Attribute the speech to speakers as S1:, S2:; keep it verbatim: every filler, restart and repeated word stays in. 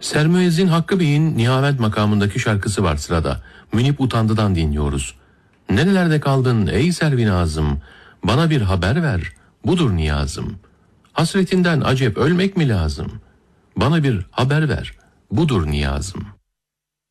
S1: Sermüezzin Hakkı Bey'in Nihavent makamındaki şarkısı var sırada. Münip Utandı'dan dinliyoruz. Nerelerde kaldın ey Servinazım, bana bir haber ver, budur niyazım. Hasretinden acep ölmek mi lazım? Bana bir haber ver, budur niyazım.